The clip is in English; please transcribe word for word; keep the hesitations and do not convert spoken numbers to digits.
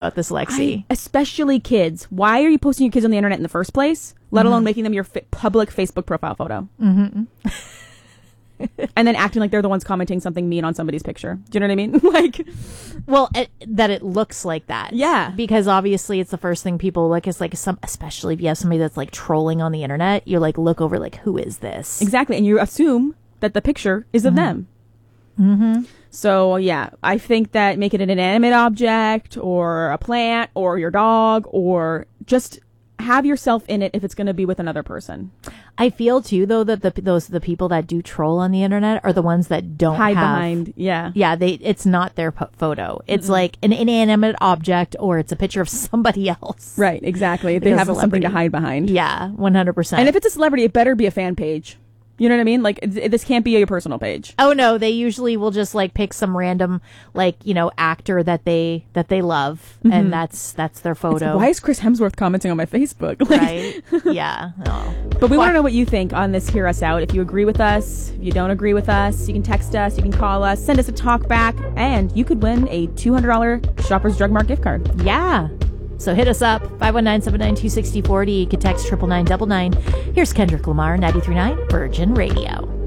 about this, Lexi. I, especially kids. Why are you posting your kids on the internet in the first place? Let mm-hmm. alone making them your fi- public Facebook profile photo. Mm-hmm. And then acting like they're the ones commenting something mean on somebody's picture. Do you know what I mean? Like, well, it, that it looks like that. Yeah. Because obviously it's the first thing people look is like some, especially if you have somebody that's like trolling on the internet, you like look over like, who is this? Exactly. And you assume that the picture is of mm-hmm. them. Mm-hmm. So, yeah, I think that make it an inanimate object or a plant or your dog or just have yourself in it if it's going to be with another person. I feel, too, though, that the those the people that do troll on the internet are the ones that don't hide have, behind. Yeah. Yeah, they it's not their po- photo. It's mm-hmm. like an inanimate object or it's a picture of somebody else. Right, exactly. They have something to hide behind. Yeah, one hundred percent. And if it's a celebrity, it better be a fan page. You know what I mean? Like, it, this can't be your personal page. Oh no, they usually will just like pick some random, like, you know, actor that they that they love, mm-hmm. and that's that's their photo. It's, why is Chris Hemsworth commenting on my Facebook? Like, right? Yeah. Oh. But we want to know what you think on this Hear Us Out. If you agree with us, if you don't agree with us, you can text us, you can call us, send us a talk back, and you could win a two hundred dollars Shoppers Drug Mart gift card. Yeah. So hit us up, five one nine, seven nine two, six zero four zero. You can text triple nine double nine. Here's Kendrick Lamar, ninety-three point nine Virgin Radio.